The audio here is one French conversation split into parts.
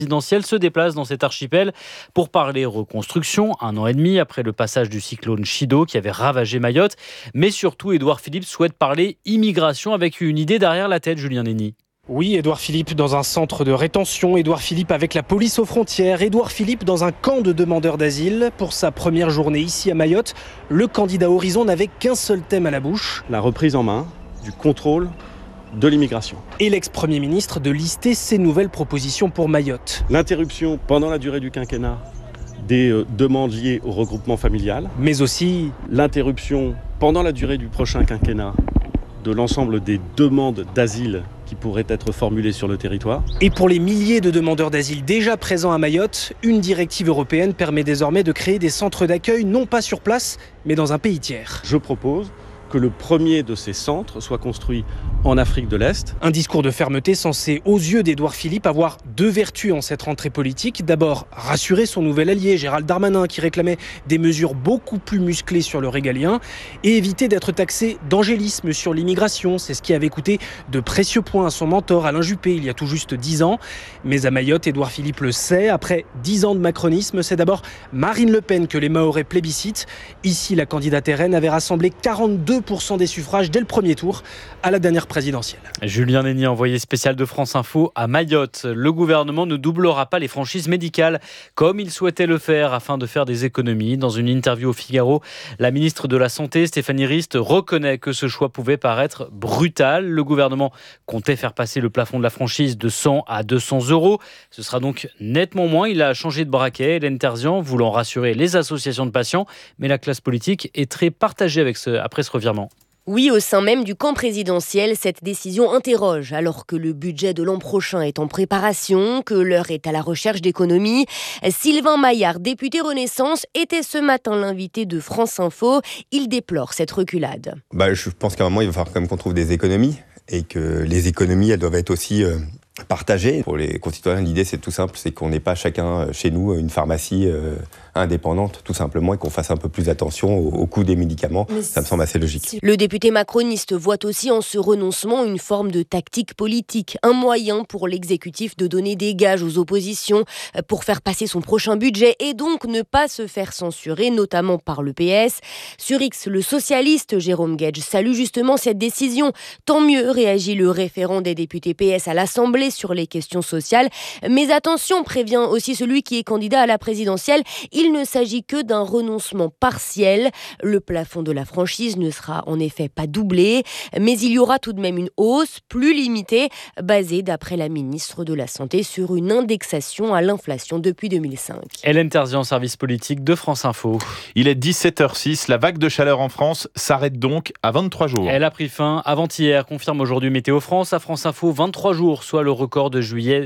présidentielle se déplace dans cet archipel pour parler reconstruction, 1 an et demi après le passage du cyclone Chido qui avait ravagé Mayotte. Mais surtout, Édouard Philippe souhaite parler immigration avec une idée derrière la tête, Julien Nény. Oui, Édouard Philippe dans un centre de rétention, Édouard Philippe avec la police aux frontières, Édouard Philippe dans un camp de demandeurs d'asile. Pour sa première journée ici à Mayotte, le candidat Horizon n'avait qu'un seul thème à la bouche. La reprise en main du contrôle de l'immigration. Et l'ex-premier ministre de lister ses nouvelles propositions pour Mayotte. L'interruption pendant la durée du quinquennat des demandes liées au regroupement familial. Mais aussi l'interruption pendant la durée du prochain quinquennat de l'ensemble des demandes d'asile qui pourraient être formulées sur le territoire. Et pour les milliers de demandeurs d'asile déjà présents à Mayotte, une directive européenne permet désormais de créer des centres d'accueil non pas sur place, mais dans un pays tiers. Je propose que le premier de ces centres soit construit en Afrique de l'Est. Un discours de fermeté censé, aux yeux d'Édouard Philippe, avoir 2 vertus en cette rentrée politique. D'abord, rassurer son nouvel allié, Gérald Darmanin, qui réclamait des mesures beaucoup plus musclées sur le régalien, et éviter d'être taxé d'angélisme sur l'immigration. C'est ce qui avait coûté de précieux points à son mentor, Alain Juppé, il y a tout juste 10 ans. Mais à Mayotte, Édouard Philippe le sait, après 10 ans de macronisme, c'est d'abord Marine Le Pen que les Mahorais plébiscitent. Ici, la candidate RN avait rassemblé 42% des suffrages dès le premier tour à la dernière présidentielle. Julien Nény, envoyé spécial de France Info à Mayotte. Le gouvernement ne doublera pas les franchises médicales comme il souhaitait le faire afin de faire des économies. Dans une interview au Figaro, la ministre de la Santé, Stéphanie Rist, reconnaît que ce choix pouvait paraître brutal. Le gouvernement comptait faire passer le plafond de la franchise de 100 à 200 euros. Ce sera donc nettement moins. Il a changé de braquet. Hélène Terzian voulant rassurer les associations de patients, mais la classe politique est très partagée après ce revirement. Oui, au sein même du camp présidentiel, cette décision interroge, alors que le budget de l'an prochain est en préparation, que l'heure est à la recherche d'économies. Sylvain Maillard, député Renaissance, était ce matin l'invité de France Info. Il déplore cette reculade. Je pense qu'à un moment, il va falloir quand même qu'on trouve des économies, et que les économies, elles doivent être aussi partagées. Pour les concitoyens, l'idée, c'est tout simple, c'est qu'on n'ait pas chacun chez nous une pharmacie indépendante, tout simplement, et qu'on fasse un peu plus attention au coût des médicaments. Ça me semble assez logique. Le député macroniste voit aussi en ce renoncement une forme de tactique politique, un moyen pour l'exécutif de donner des gages aux oppositions pour faire passer son prochain budget et donc ne pas se faire censurer, notamment par le PS. Sur X, le socialiste Jérôme Guedj salue justement cette décision. Tant mieux, réagit le référent des députés PS à l'Assemblée sur les questions sociales. Mais attention, prévient aussi celui qui est candidat à la présidentielle, il ne s'agit que d'un renoncement partiel. Le plafond de la franchise ne sera en effet pas doublé, mais il y aura tout de même une hausse plus limitée, basée, d'après la ministre de la Santé, sur une indexation à l'inflation depuis 2005. Hélène Terzian, service politique de France Info. Il est 17h06, la vague de chaleur en France s'arrête donc à 23 jours. Elle a pris fin avant-hier, confirme aujourd'hui Météo France. À France Info, 23 jours, soit le record de juillet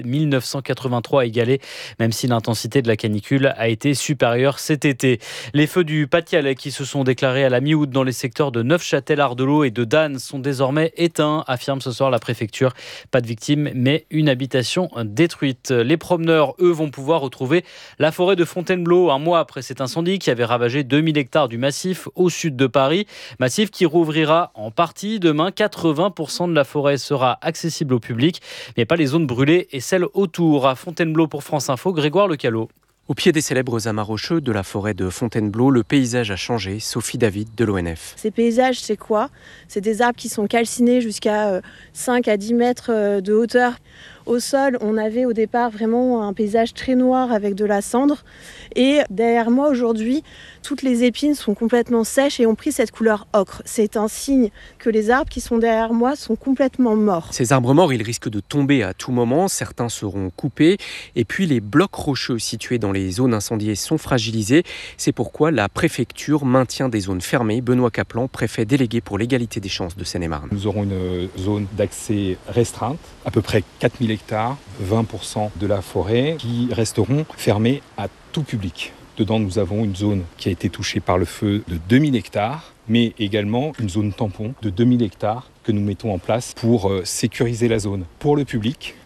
1983 égalé, même si l'intensité de la canicule a été supérieure cet été. Les feux du Pas-de-Calais qui se sont déclarés à la mi-août dans les secteurs de Neufchâtel, Ardelot et de Dannes sont désormais éteints, affirme ce soir la préfecture. Pas de victimes, mais une habitation détruite. Les promeneurs, eux, vont pouvoir retrouver la forêt de Fontainebleau un mois après cet incendie qui avait ravagé 2000 hectares du massif au sud de Paris. Massif qui rouvrira en partie demain. 80% de la forêt sera accessible au public, mais pas les zones brûlées et celles autour. À Fontainebleau pour France Info, Grégoire Lecalot. Au pied des célèbres amas rocheux de la forêt de Fontainebleau, le paysage a changé. Sophie David de l'ONF. Ces paysages, c'est quoi ? C'est des arbres qui sont calcinés jusqu'à 5 à 10 mètres de hauteur. Au sol, on avait au départ vraiment un paysage très noir avec de la cendre. Et derrière moi aujourd'hui, toutes les épines sont complètement sèches et ont pris cette couleur ocre. C'est un signe que les arbres qui sont derrière moi sont complètement morts. Ces arbres morts, ils risquent de tomber à tout moment. Certains seront coupés. Et puis les blocs rocheux situés dans les zones incendiées sont fragilisés. C'est pourquoi la préfecture maintient des zones fermées. Benoît Caplan, préfet délégué pour l'égalité des chances de Seine-et-Marne. Nous aurons une zone d'accès restreinte, à peu près 4000 hectares, 20% de la forêt, qui resteront fermées à tout public. Dedans, nous avons une zone qui a été touchée par le feu de 2000 hectares, mais également une zone tampon de 2000 hectares que nous mettons en place pour sécuriser la zone pour le public,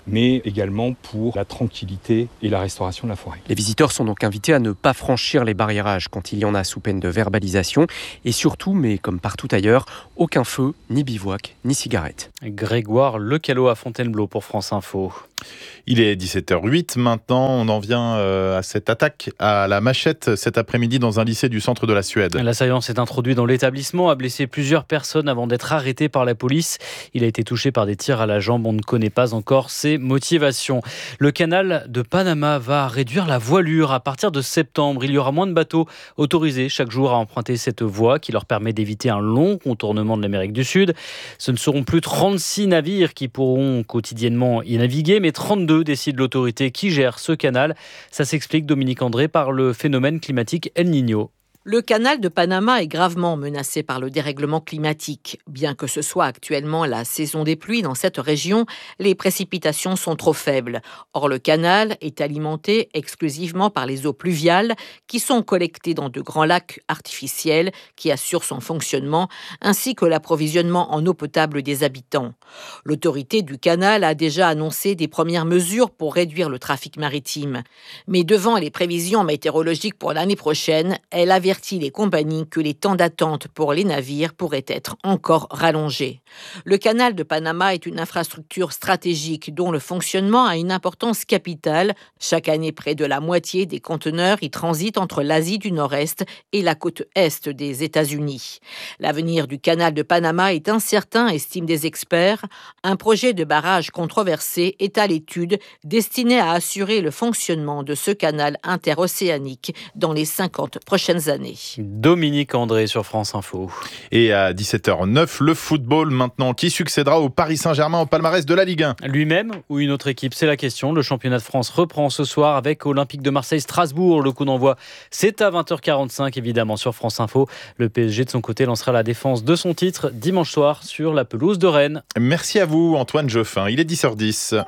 mais également pour la tranquillité et la restauration de la forêt. Les visiteurs sont donc invités à ne pas franchir les barriérages quand il y en a sous peine de verbalisation. Et surtout, mais comme partout ailleurs, aucun feu, ni bivouac, ni cigarette. Grégoire Lecalot à Fontainebleau pour France Info. Il est 17h08 maintenant, on en vient à cette attaque à la machette cet après-midi dans un lycée du centre de la Suède. L'assaillant s'est introduit dans l'établissement, a blessé plusieurs personnes avant d'être arrêté par la police. Il a été touché par des tirs à la jambe, on ne connaît pas encore ses motivations. Le canal de Panama va réduire la voilure à partir de septembre. Il y aura moins de bateaux autorisés chaque jour à emprunter cette voie qui leur permet d'éviter un long contournement de l'Amérique du Sud. Ce ne seront plus 36 navires qui pourront quotidiennement y naviguer, mais 32 décide l'autorité qui gère ce canal. Ça s'explique, Dominique André, par le phénomène climatique El Niño. Le canal de Panama est gravement menacé par le dérèglement climatique. Bien que ce soit actuellement la saison des pluies dans cette région, les précipitations sont trop faibles. Or, le canal est alimenté exclusivement par les eaux pluviales qui sont collectées dans de grands lacs artificiels qui assurent son fonctionnement, ainsi que l'approvisionnement en eau potable des habitants. L'autorité du canal a déjà annoncé des premières mesures pour réduire le trafic maritime. Mais devant les prévisions météorologiques pour l'année prochaine, elle avertit les compagnies que les temps d'attente pour les navires pourraient être encore rallongés. Le canal de Panama est une infrastructure stratégique dont le fonctionnement a une importance capitale. Chaque année, près de la moitié des conteneurs y transitent entre l'Asie du Nord-Est et la côte Est des États-Unis. L'avenir du canal de Panama est incertain, estiment des experts. Un projet de barrage controversé est à l'étude, destiné à assurer le fonctionnement de ce canal interocéanique dans les 50 prochaines années. Dominique André sur France Info. Et à 17h09, le football maintenant. Qui succédera au Paris Saint-Germain au palmarès de la Ligue 1 ? Lui-même ou une autre équipe, c'est la question. Le championnat de France reprend ce soir avec Olympique de Marseille-Strasbourg. Le coup d'envoi, c'est à 20h45 évidemment sur France Info. Le PSG de son côté lancera la défense de son titre dimanche soir sur la pelouse de Rennes. Merci à vous Antoine Geoffin, il est 10h10.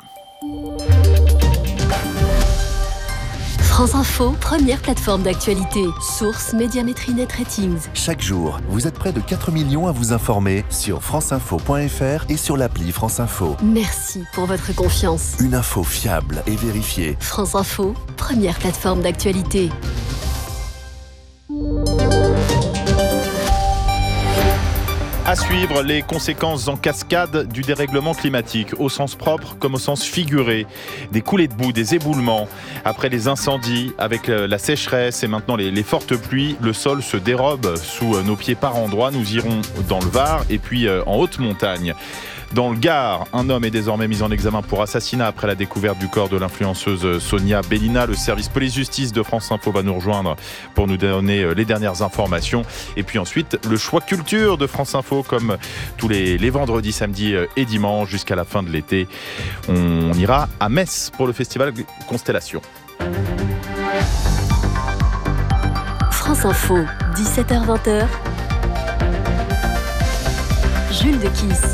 France Info, première plateforme d'actualité. Source Médiamétrie Net Ratings. Chaque jour, vous êtes près de 4 millions à vous informer sur franceinfo.fr et sur l'appli France Info. Merci pour votre confiance. Une info fiable et vérifiée. France Info, première plateforme d'actualité. À suivre, les conséquences en cascade du dérèglement climatique, au sens propre comme au sens figuré. Des coulées de boue, des éboulements. Après les incendies, avec la sécheresse et maintenant les fortes pluies, le sol se dérobe sous nos pieds par endroits. Nous irons dans le Var et puis en haute montagne. Dans le Gard, un homme est désormais mis en examen pour assassinat après la découverte du corps de l'influenceuse Sonia Bellina. Le service police-justice de France Info va nous rejoindre pour nous donner les dernières informations. Et puis ensuite, le choix culture de France Info, comme tous les vendredis, samedis et dimanches jusqu'à la fin de l'été. On ira à Metz pour le festival Constellation. France Info, 17h-20h. Jules Dequisse.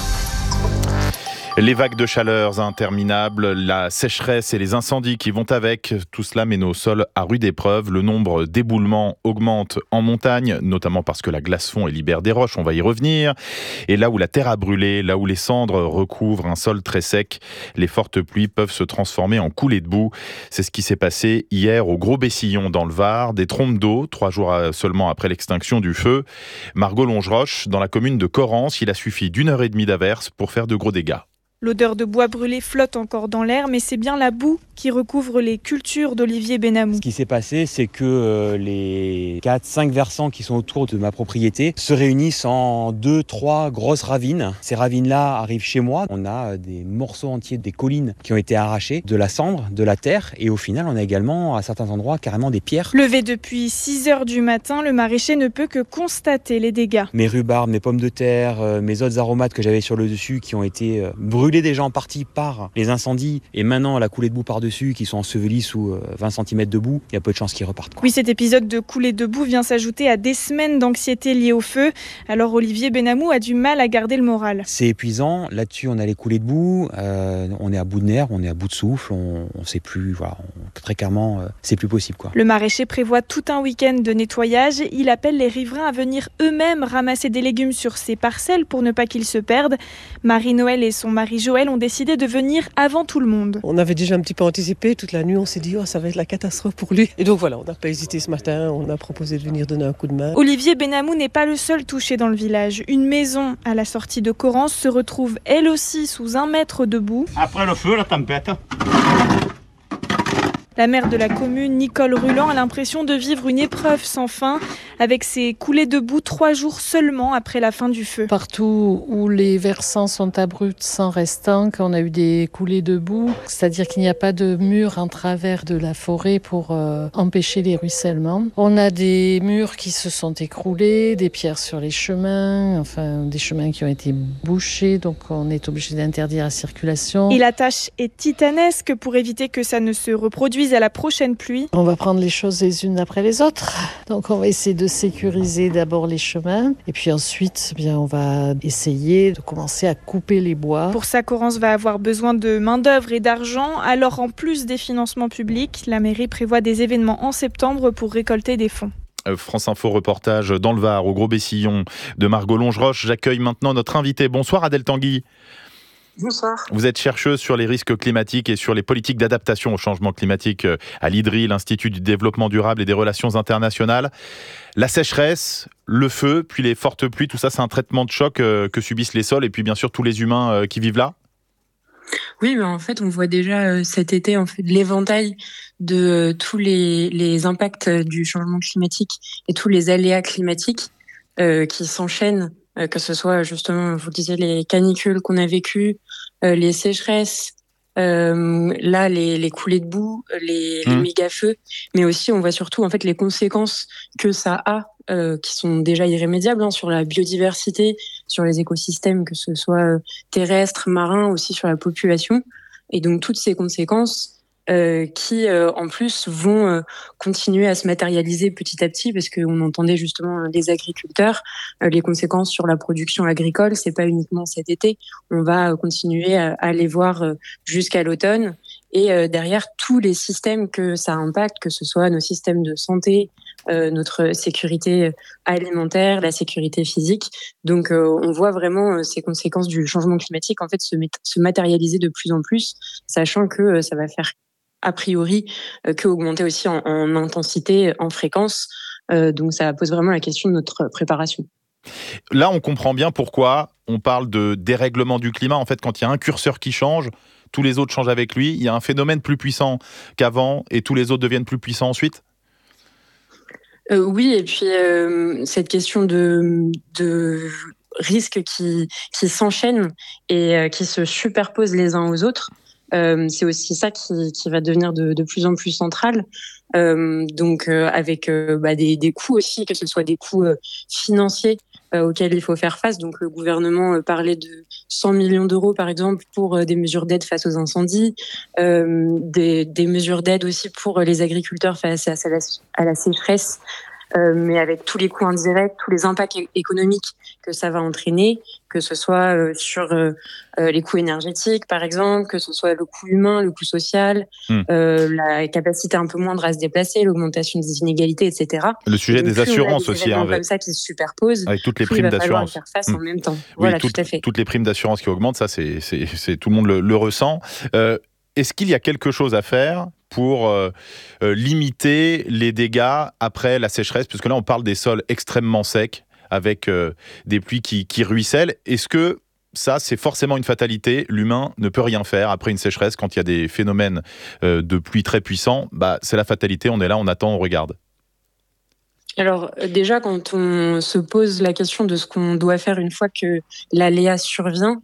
Les vagues de chaleur interminables, la sécheresse et les incendies qui vont avec, tout cela met nos sols à rude épreuve. Le nombre d'éboulements augmente en montagne, notamment parce que la glace fond et libère des roches, on va y revenir. Et là où la terre a brûlé, là où les cendres recouvrent un sol très sec, les fortes pluies peuvent se transformer en coulées de boue. C'est ce qui s'est passé hier au Gros Bessillon dans le Var, des trompes d'eau, 3 jours seulement après l'extinction du feu. Margot Longeroche, dans la commune de Corrence, il a suffi d'1h30 d'averse pour faire de gros dégâts. L'odeur de bois brûlé flotte encore dans l'air, mais c'est bien la boue qui recouvre les cultures d'Olivier Benamou. Ce qui s'est passé, c'est que les 4-5 versants qui sont autour de ma propriété se réunissent en 2-3 grosses ravines. Ces ravines-là arrivent chez moi. On a des morceaux entiers des collines qui ont été arrachés, de la cendre, de la terre, et au final, on a également à certains endroits carrément des pierres. Levé depuis 6h du matin, le maraîcher ne peut que constater les dégâts. Mes rhubarbes, mes pommes de terre, mes autres aromates que j'avais sur le dessus qui ont été brûlés déjà en partie par les incendies et maintenant la coulée de boue par-dessus qui sont ensevelis sous 20 cm de boue, il y a peu de chances qu'ils repartent. Oui, cet épisode de coulée de boue vient s'ajouter à des semaines d'anxiété liée au feu. Alors Olivier Benamou a du mal à garder le moral. C'est épuisant, là-dessus on a les coulées de boue, on est à bout de nerfs, on est à bout de souffle, on sait plus, voilà, on très clairement, c'est plus possible, quoi. Le maraîcher prévoit tout un week-end de nettoyage. Il appelle les riverains à venir eux-mêmes ramasser des légumes sur ces parcelles pour ne pas qu'ils se perdent. Marie-Noël et son mari Joël ont décidé de venir avant tout le monde. On avait déjà un petit peu anticipé. Toute la nuit, on s'est dit ça va être la catastrophe pour lui. Et donc voilà, on n'a pas hésité ce matin. On a proposé de venir donner un coup de main. Olivier Benamou n'est pas le seul touché dans le village. Une maison à la sortie de Correns se retrouve elle aussi sous 1 mètre de boue. Après le feu, la tempête. La maire de la commune, Nicole Ruland, a l'impression de vivre une épreuve sans fin, avec ces coulées de boue 3 jours seulement après la fin du feu. Partout où les versants sont abrupts sans restant, quand on a eu des coulées de boue, c'est-à-dire qu'il n'y a pas de mur en travers de la forêt pour empêcher les ruissellements. On a des murs qui se sont écroulés, des pierres sur les chemins, enfin des chemins qui ont été bouchés, donc on est obligé d'interdire la circulation. Et la tâche est titanesque pour éviter que ça ne se reproduise à la prochaine pluie. On va prendre les choses les unes après les autres. Donc on va essayer de sécuriser d'abord les chemins et puis ensuite on va essayer de commencer à couper les bois. Pour ça, Correns va avoir besoin de main-d'œuvre et d'argent. Alors en plus des financements publics, la mairie prévoit des événements en septembre pour récolter des fonds. France Info reportage dans le Var, au Gros-Bessillon de Margot Longeroche. J'accueille maintenant notre invité. Bonsoir Adèle Tanguy. Bonsoir. Vous êtes chercheuse sur les risques climatiques et sur les politiques d'adaptation au changement climatique à l'IDRI, l'Institut du développement durable et des relations internationales. La sécheresse, le feu, puis les fortes pluies, tout ça, c'est un traitement de choc que subissent les sols et puis bien sûr tous les humains qui vivent là. Oui, mais en fait, on voit déjà cet été l'éventail de tous les impacts du changement climatique et tous les aléas climatiques qui s'enchaînent. Que ce soit justement, vous disiez, les canicules qu'on a vécues, les sécheresses, là les coulées de boue, les méga-feux, mais aussi on voit surtout en fait les conséquences que ça a, qui sont déjà irrémédiables sur la biodiversité, sur les écosystèmes, que ce soit terrestres, marins, aussi sur la population, et donc toutes ces conséquences qui en plus vont continuer à se matérialiser petit à petit, parce qu'on entendait justement les agriculteurs, les conséquences sur la production agricole, c'est pas uniquement cet été, on va continuer à les voir jusqu'à l'automne, et derrière tous les systèmes que ça impacte, que ce soit nos systèmes de santé, notre sécurité alimentaire, la sécurité physique. Donc on voit vraiment ces conséquences du changement climatique en fait se matérialiser de plus en plus, sachant que ça va faire a priori que augmenter aussi en intensité, en fréquence. Donc ça pose vraiment la question de notre préparation. Là, on comprend bien pourquoi on parle de dérèglement du climat. En fait, quand il y a un curseur qui change, tous les autres changent avec lui. Il y a un phénomène plus puissant qu'avant et tous les autres deviennent plus puissants ensuite. Oui, et puis cette question de risques qui s'enchaînent et qui se superposent les uns aux autres, c'est aussi ça qui va devenir de plus en plus central. Donc avec des coûts aussi, que ce soit des coûts financiers auxquels il faut faire face. Donc le gouvernement parlait de 100 millions d'euros par exemple pour des mesures d'aide face aux incendies, des mesures d'aide aussi pour les agriculteurs face à la sécheresse. Mais avec tous les coûts indirects, tous les impacts économiques que ça va entraîner, que ce soit sur les coûts énergétiques, par exemple, que ce soit le coût humain, le coût social, la capacité un peu moindre à se déplacer, l'augmentation des inégalités, etc. Le sujet des assurances aussi, comme ça qui se superposent, avec toutes les primes d'assurance. Faire face en même temps. Oui, voilà, tout à fait. Toutes les primes d'assurance qui augmentent, ça, c'est tout le monde le ressent. Est-ce qu'il y a quelque chose à faire pour limiter les dégâts après la sécheresse, puisque là on parle des sols extrêmement secs avec des pluies qui ruissellent. Est-ce que ça, c'est forcément une fatalité? L'humain ne peut rien faire après une sécheresse quand il y a des phénomènes de pluie très puissants. C'est la fatalité, on est là, on attend, on regarde. Alors déjà, quand on se pose la question de ce qu'on doit faire une fois que l'aléa survient,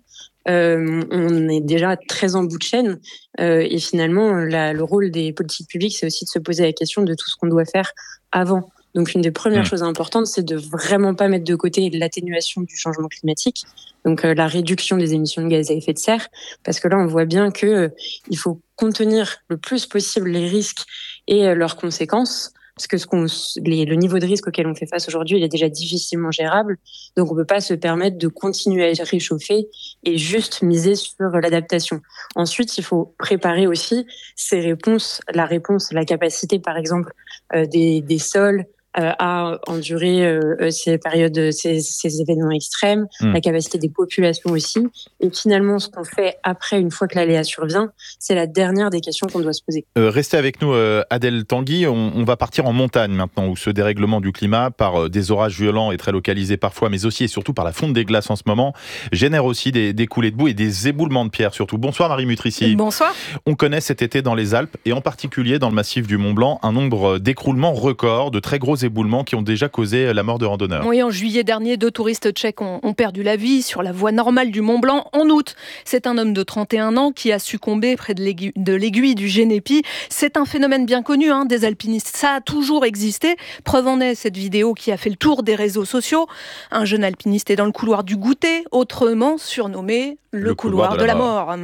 on est déjà très en bout de chaîne, et finalement le rôle des politiques publiques, c'est aussi de se poser la question de tout ce qu'on doit faire avant. Donc une des premières choses importantes, c'est de vraiment pas mettre de côté l'atténuation du changement climatique, donc la réduction des émissions de gaz à effet de serre, parce que là on voit bien que il faut contenir le plus possible les risques et leurs conséquences. parce que le niveau de risque auquel on fait face aujourd'hui, il est déjà difficilement gérable. Donc, on ne peut pas se permettre de continuer à réchauffer et juste miser sur l'adaptation. Ensuite, il faut préparer aussi la capacité, par exemple, des sols à endurer ces événements extrêmes, la capacité des populations aussi. Et finalement, ce qu'on fait après, une fois que l'aléa survient, c'est la dernière des questions qu'on doit se poser. Restez avec nous, Adèle Tanguy. On va partir en montagne maintenant, où ce dérèglement du climat, par des orages violents et très localisés parfois, mais aussi et surtout par la fonte des glaces en ce moment, génère aussi des coulées de boue et des éboulements de pierre surtout. Bonsoir Marie Mutrici. Bonsoir. On connaît cet été dans les Alpes, et en particulier dans le massif du Mont-Blanc, un nombre d'écroulements records, de très gros éboulements qui ont déjà causé la mort de randonneurs. Oui, en juillet dernier, 2 touristes tchèques ont perdu la vie sur la voie normale du Mont-Blanc. En août, c'est un homme de 31 ans qui a succombé près de l'aiguille du Génépi. C'est un phénomène bien connu des alpinistes. Ça a toujours existé. Preuve en est cette vidéo qui a fait le tour des réseaux sociaux. Un jeune alpiniste est dans le couloir du Goûter, autrement surnommé le couloir de la mort.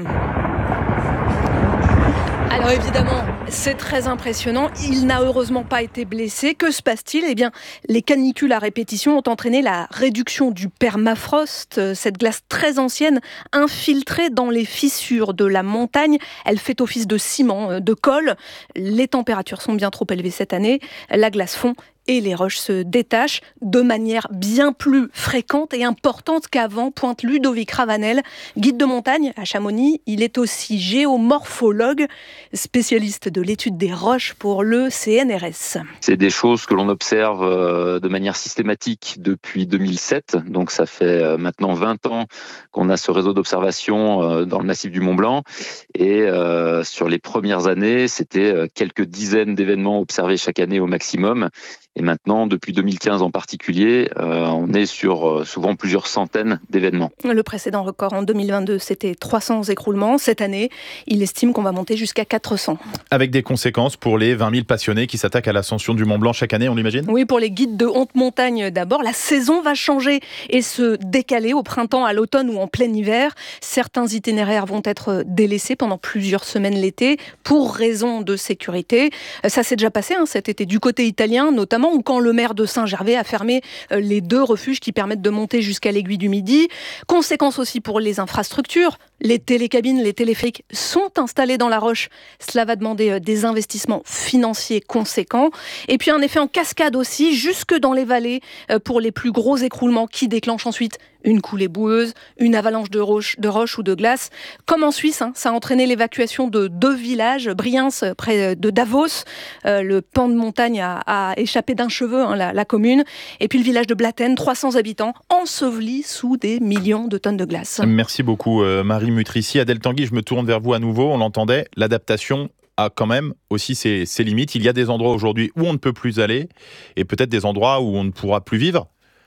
Alors évidemment, c'est très impressionnant. Il n'a heureusement pas été blessé. Que se passe-t-il ? Eh bien, les canicules à répétition ont entraîné la réduction du permafrost, cette glace très ancienne infiltrée dans les fissures de la montagne. Elle fait office de ciment, de colle. Les températures sont bien trop élevées cette année. La glace fond et les roches se détachent de manière bien plus fréquente et importante qu'avant, pointe Ludovic Ravanel, guide de montagne à Chamonix. Il est aussi géomorphologue, spécialiste de l'étude des roches pour le CNRS. C'est des choses que l'on observe de manière systématique depuis 2007. Donc ça fait maintenant 20 ans qu'on a ce réseau d'observation dans le massif du Mont-Blanc. Et sur les premières années, c'était quelques dizaines d'événements observés chaque année au maximum. Et maintenant, depuis 2015 en particulier, on est sur souvent plusieurs centaines d'événements. Le précédent record en 2022, c'était 300 écroulements. Cette année, il estime qu'on va monter jusqu'à 400. Avec des conséquences pour les 20 000 passionnés qui s'attaquent à l'ascension du Mont-Blanc chaque année, on l'imagine ? Oui, pour les guides de haute montagne d'abord, la saison va changer et se décaler au printemps, à l'automne ou en plein hiver. Certains itinéraires vont être délaissés pendant plusieurs semaines l'été pour raison de sécurité. Ça s'est déjà passé cet été du côté italien, notamment ou quand le maire de Saint-Gervais a fermé les 2 refuges qui permettent de monter jusqu'à l'aiguille du Midi. Conséquence aussi pour les infrastructures. Les télécabines, les téléphériques sont installés dans la roche. Cela va demander des investissements financiers conséquents. Et puis un effet en cascade aussi, jusque dans les vallées, pour les plus gros écroulements qui déclenchent ensuite une coulée boueuse, une avalanche de roches ou de glace. Comme en Suisse, ça a entraîné l'évacuation de 2 villages, Briens, près de Davos. Le pan de montagne a échappé d'un cheveu, la commune. Et puis le village de Blatten, 300 habitants, ensevelis sous des millions de tonnes de glace. Merci beaucoup Marie Mutrici. Adèle Tanguy, je me tourne vers vous à nouveau. On l'entendait, l'adaptation a quand même aussi ses limites. Il y a des endroits aujourd'hui où on ne peut plus aller et peut-être des endroits où on ne pourra plus vivre.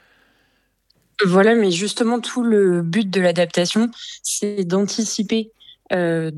Voilà, mais justement, tout le but de l'adaptation, c'est d'anticiper et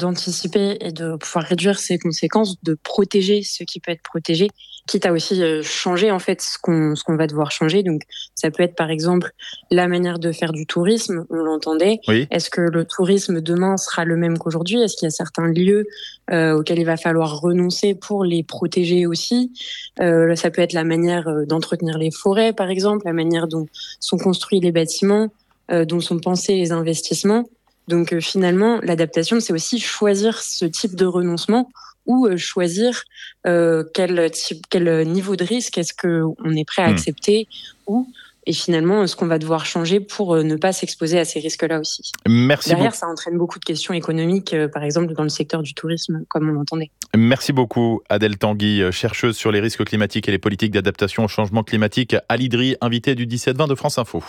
de pouvoir réduire ses conséquences, de protéger ce qui peut être protégé, quitte à aussi changer en fait ce qu'on va devoir changer. Donc ça peut être par exemple la manière de faire du tourisme, on l'entendait. Oui. Est-ce que le tourisme demain sera le même qu'aujourd'hui ? Est-ce qu'il y a certains lieux auxquels il va falloir renoncer pour les protéger aussi ? Ça peut être la manière d'entretenir les forêts par exemple, la manière dont sont construits les bâtiments, dont sont pensés les investissements. Donc finalement, l'adaptation, c'est aussi choisir ce type de renoncement ou choisir quel niveau de risque est-ce qu'on est prêt à accepter et finalement ce qu'on va devoir changer pour ne pas s'exposer à ces risques-là aussi. Merci Derrière, beaucoup. Ça entraîne beaucoup de questions économiques, par exemple dans le secteur du tourisme, comme on l'entendait. Merci beaucoup Adèle Tanguy, chercheuse sur les risques climatiques et les politiques d'adaptation au changement climatique à l'IDRI, invitée du 17-20 de France Info.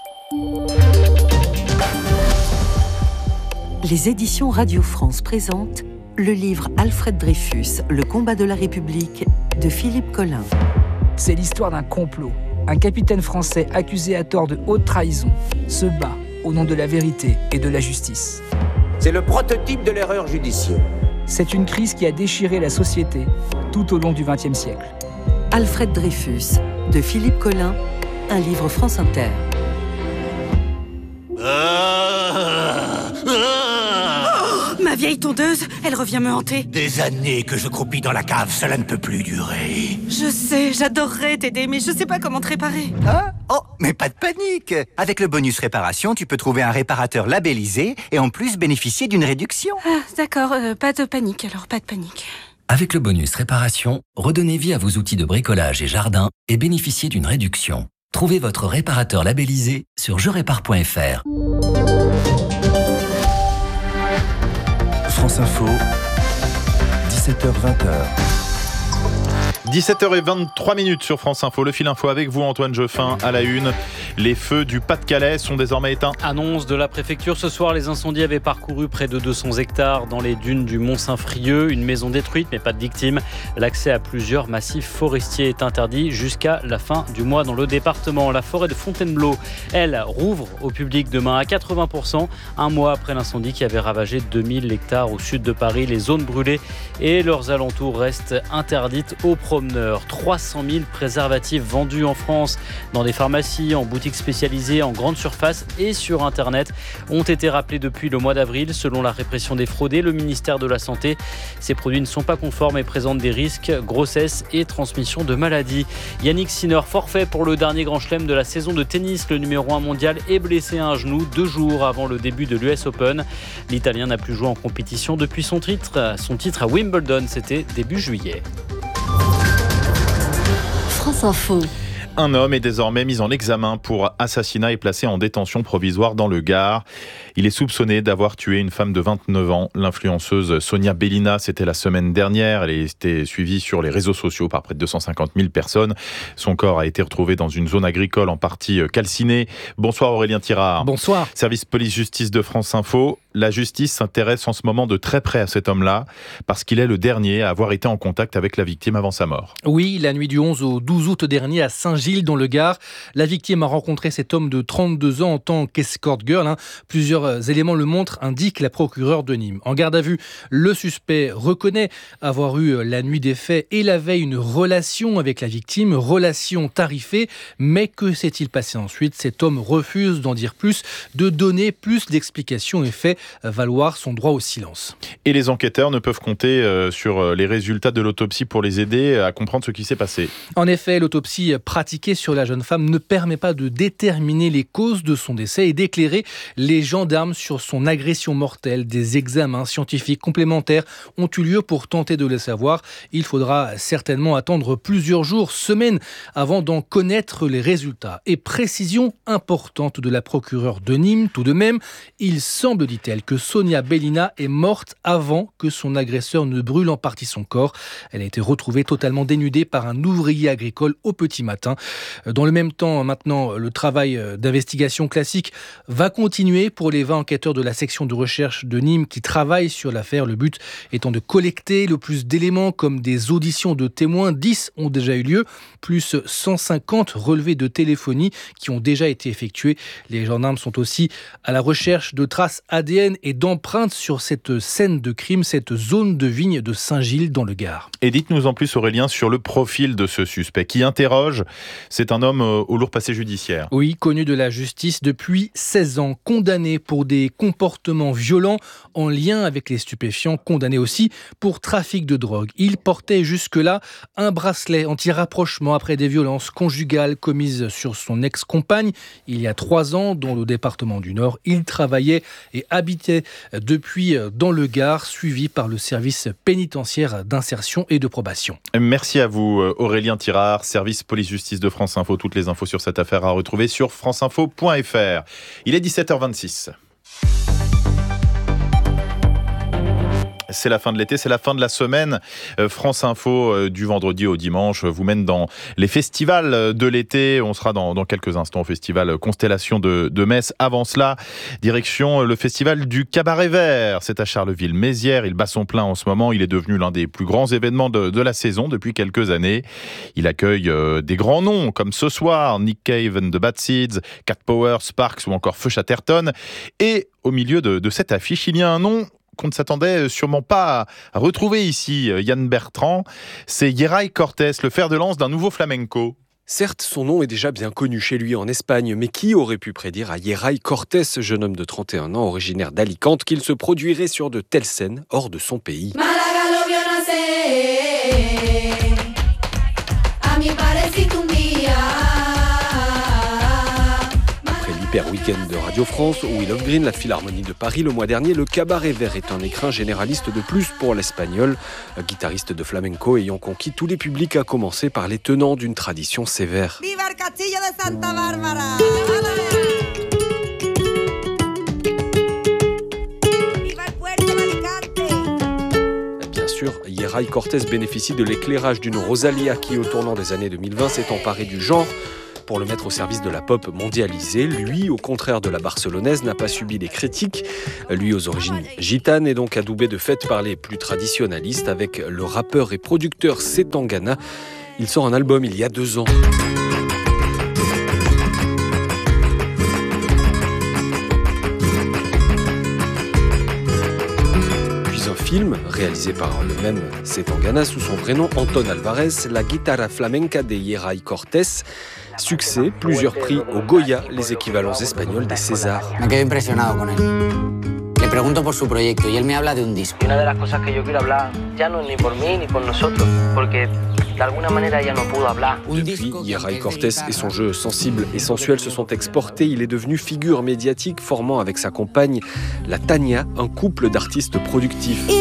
Les éditions Radio France présentent le livre Alfred Dreyfus, Le combat de la République de Philippe Collin. C'est l'histoire d'un complot. Un capitaine français accusé à tort de haute trahison se bat au nom de la vérité et de la justice. C'est le prototype de l'erreur judiciaire. C'est une crise qui a déchiré la société tout au long du XXe siècle. Alfred Dreyfus de Philippe Collin, un livre France Inter. Ma vieille tondeuse, elle revient me hanter. Des années que je croupis dans la cave, cela ne peut plus durer. Je sais, j'adorerais t'aider, mais je sais pas comment te réparer. Ah, oh, mais pas de panique. Avec le bonus réparation, tu peux trouver un réparateur labellisé et en plus bénéficier d'une réduction. Ah, d'accord, pas de panique alors, pas de panique. Avec le bonus réparation, redonnez vie à vos outils de bricolage et jardin et bénéficiez d'une réduction. Trouvez votre réparateur labellisé sur jerépare.fr. France Info, 17h-20h. 17h23 sur France Info. Le fil info avec vous, Antoine Jeuffin, à la une. Les feux du Pas-de-Calais sont désormais éteints. Annonce de la préfecture ce soir, les incendies avaient parcouru près de 200 hectares dans les dunes du Mont-Saint-Frieux. Une maison détruite, mais pas de victimes. L'accès à plusieurs massifs forestiers est interdit jusqu'à la fin du mois dans le département. La forêt de Fontainebleau, elle, rouvre au public demain à 80%, un mois après l'incendie qui avait ravagé 2000 hectares au sud de Paris. Les zones brûlées et leurs alentours restent interdites aux promeneurs. 300 000 préservatifs vendus en France dans des pharmacies, en boutiques spécialisées, en grande surface et sur Internet ont été rappelés depuis le mois d'avril. Selon la répression des fraudes et le ministère de la Santé, ces produits ne sont pas conformes et présentent des risques, grossesse et transmission de maladies. Yannick Sinner, forfait pour le dernier grand chelem de la saison de tennis. Le numéro 1 mondial est blessé à un genou 2 jours avant le début de l'US Open. L'Italien n'a plus joué en compétition depuis son titre à Wimbledon, c'était début juillet. France Info. Un homme est désormais mis en examen pour assassinat et placé en détention provisoire dans le Gard. Il est soupçonné d'avoir tué une femme de 29 ans. L'influenceuse Sonia Bellina, c'était la semaine dernière. Elle a été suivie sur les réseaux sociaux par près de 250 000 personnes. Son corps a été retrouvé dans une zone agricole en partie calcinée. Bonsoir Aurélien Tirard. Bonsoir. Service police-justice de France Info. La justice s'intéresse en ce moment de très près à cet homme-là parce qu'il est le dernier à avoir été en contact avec la victime avant sa mort. Oui, la nuit du 11 au 12 août dernier à Saint-Gilles dans le Gard, la victime a rencontré cet homme de 32 ans en tant qu'escort girl. Plusieurs éléments le montrent, indique la procureure de Nîmes. En garde à vue, le suspect reconnaît avoir eu la nuit des faits et la veille une relation avec la victime, relation tarifée. Mais que s'est-il passé ensuite ? Cet homme refuse d'en dire plus, de donner plus d'explications et fait valoir son droit au silence. Et les enquêteurs ne peuvent compter sur les résultats de l'autopsie pour les aider à comprendre ce qui s'est passé. En effet, l'autopsie pratiquée sur la jeune femme ne permet pas de déterminer les causes de son décès et d'éclairer les gendarmes sur son agression mortelle. Des examens scientifiques complémentaires ont eu lieu pour tenter de le savoir. Il faudra certainement attendre plusieurs jours, semaines, avant d'en connaître les résultats. Et précision importante de la procureure de Nîmes, tout de même, il semble, dit-elle, que Sonia Bellina est morte avant que son agresseur ne brûle en partie son corps. Elle a été retrouvée totalement dénudée par un ouvrier agricole au petit matin. Dans le même temps, maintenant, le travail d'investigation classique va continuer pour les 20 enquêteurs de la section de recherche de Nîmes qui travaillent sur l'affaire. Le but étant de collecter le plus d'éléments comme des auditions de témoins. 10 ont déjà eu lieu, plus 150 relevés de téléphonie qui ont déjà été effectués. Les gendarmes sont aussi à la recherche de traces ADN et d'empreintes sur cette scène de crime, cette zone de vigne de Saint-Gilles dans le Gard. Et dites-nous en plus, Aurélien, sur le profil de ce suspect qui interroge. C'est un homme au lourd passé judiciaire. Oui, connu de la justice depuis 16 ans, condamné pour des comportements violents en lien avec les stupéfiants, condamné aussi pour trafic de drogue. Il portait jusque-là un bracelet anti-rapprochement après des violences conjugales commises sur son ex-compagne il y a 3 ans dans le département du Nord. Il travaillait et habitait depuis dans le Gard, suivi par le service pénitentiaire d'insertion et de probation. Merci à vous Aurélien Tirard, service police-justice de France Info. Toutes les infos sur cette affaire à retrouver sur franceinfo.fr. Il est 17h26. C'est la fin de l'été, c'est la fin de la semaine. France Info, du vendredi au dimanche, vous mène dans les festivals de l'été. On sera dans quelques instants au festival Constellation de Metz. Avant cela, direction le festival du Cabaret Vert. C'est à Charleville-Mézières. Il bat son plein en ce moment. Il est devenu l'un des plus grands événements de la saison depuis quelques années. Il accueille des grands noms comme ce soir, Nick Cave and the Bad Seeds, Cat Power, Sparks ou encore Feu Chatterton. Et au milieu de cette affiche, il y a un nom qu'on ne s'attendait sûrement pas à retrouver ici, Yann Bertrand. C'est Yeray Cortés, le fer de lance d'un nouveau flamenco. Certes, son nom est déjà bien connu chez lui en Espagne, mais qui aurait pu prédire à Yeray Cortés, jeune homme de 31 ans, originaire d'Alicante, qu'il se produirait sur de telles scènes hors de son pays. Hyper Week-end de Radio France, Will of Green, la Philharmonie de Paris le mois dernier, le Cabaret Vert est un écrin généraliste de plus pour l'Espagnol, guitariste de flamenco ayant conquis tous les publics, à commencer par les tenants d'une tradition sévère. Viva el Castillo de Santa Bárbara! Viva el Puerto de Alicante! Bien sûr, Yeray Cortés bénéficie de l'éclairage d'une Rosalía qui, au tournant des années 2020, s'est emparée du genre pour le mettre au service de la pop mondialisée. Lui, au contraire de la barcelonaise, n'a pas subi les critiques. Lui, aux origines gitanes, est donc adoubé de fait par les plus traditionnalistes avec le rappeur et producteur Zetangana. Il sort un album il y a 2 ans. Film réalisé par le même Zetangana sous son prénom Anton Alvarez, la guitarra flamenca de Yeray Cortés. Succès, plusieurs prix au Goya, les équivalents espagnols des Césars. Me quedo impresionado con él. Le pregunto por su proyecto y él me habla de un disco. Una de las cosas que yo quiero hablar ya no es ni por mí ni por nosotros, porque de alguna manera ella no pudo hablar. Depuis, Yeray Cortés et son jeu sensible et sensuel se sont exportés. Il est devenu figure médiatique, formant avec sa compagne, la Tania, un couple d'artistes productifs.